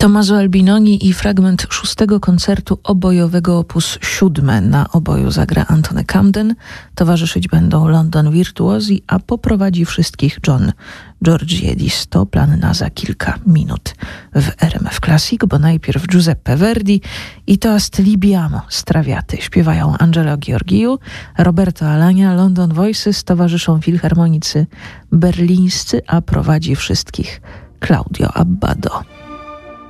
Tommaso Albinoni i fragment 6. koncertu obojowego op. 7. Na oboju zagra Anthony Camden, towarzyszyć będą London Virtuosi, a poprowadzi wszystkich John Georgiadis. To plan na za kilka minut w RMF Classic, bo najpierw Giuseppe Verdi i toast Libiamo z Traviaty śpiewają Angelo Gheorghiu, Roberto Alagna, London Voices, towarzyszą filharmonicy berlińscy, a prowadzi wszystkich Claudio Abbado.